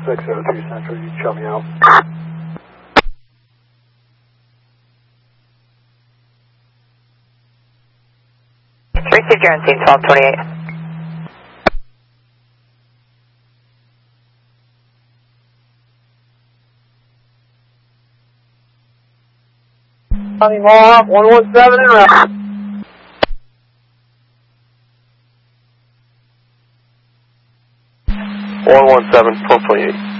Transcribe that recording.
602 Central, you shut me out. 360 Guarantee 1228. County Mohawk 117 en route. 117, 1228.